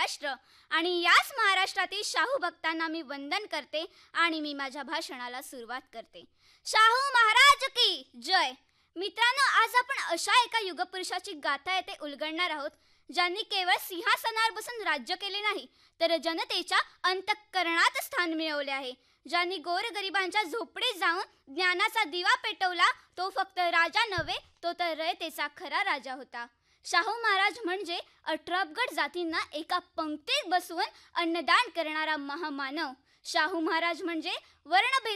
महाराष्ट्र आणि याच महाराष्ट्रातील शाहू भक्तांना मी वंदन करते आणि मी माझ्या भाषणाला सुरुवात करते. शाहू महाराज की जय. मित्रांनो, आज आपण अशा एका युगपुरुषाची गाथा येथे उलगडणार आहोत ज्यांनी केवळ सिंहासनावर बसून राज्य केले नाही, तर जनतेच्या अंतःकरणात स्थान मिळवले आहे. ज्यांनी गोरगरिबांच्या झोपडीत जाऊन ज्ञानाचा दिवा पेटवला, तो फक्त राजा नव्हे, तो तर रयतेचा खरा राजा होता. शाहू महाराज म्हणजे 18 गट जातींना एका पंक्तीत बसवून अन्नदान करणारा महामानव. शाहू महाराज म्हणजे वर्णभेद